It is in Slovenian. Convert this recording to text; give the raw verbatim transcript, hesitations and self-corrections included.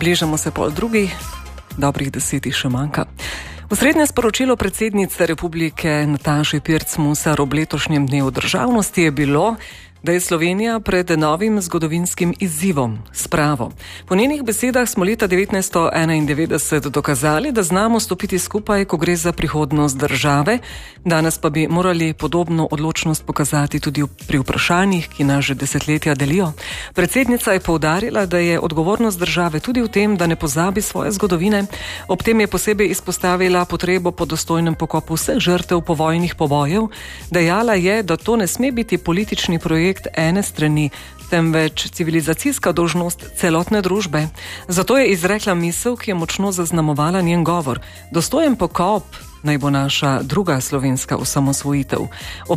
Bližamo se pol drugi, dobrih desetih še manjka. Osrednje sporočilo predsednice Republike Nataše Pirc Musar ob letošnjem dnevu državnosti je bilo, da je Slovenija pred novim zgodovinskim izzivom, spravo. Po njenih besedah smo leta devetnajststo enaindevetdeset dokazali, da znamo stopiti skupaj, ko gre za prihodnost države, danes pa bi morali podobno odločnost pokazati tudi pri vprašanjih, ki nas že desetletja delijo. Predsednica je poudarila, da je odgovornost države tudi v tem, da ne pozabi svoje zgodovine. Ob tem je posebej izpostavila potrebo po dostojnem pokopu vseh žrtev povojnih pobojev. Dejala je, da to ne sme biti politični projekt ene strani, temveč civilizacijska dolžnost celotne družbe. Zato je izrekla misel, ki je močno zaznamovala njen govor. Dostojen pokop naj bo naša druga slovenska osamosvojitev.